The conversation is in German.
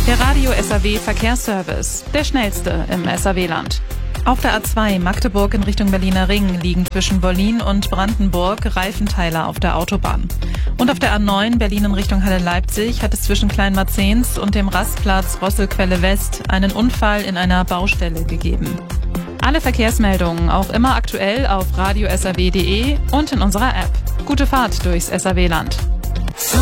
Der Radio SAW Verkehrsservice, der schnellste im SAW-Land. Auf der A2 Magdeburg in Richtung Berliner Ring liegen zwischen Wollin und Brandenburg Reifenteile auf der Autobahn. Und auf der A9 Berlin in Richtung Halle-Leipzig hat es zwischen Kleinmarzens und dem Rastplatz Rosselquelle West einen Unfall in einer Baustelle gegeben. Alle Verkehrsmeldungen auch immer aktuell auf radiosaw.de und in unserer App. Gute Fahrt durchs SAW-Land.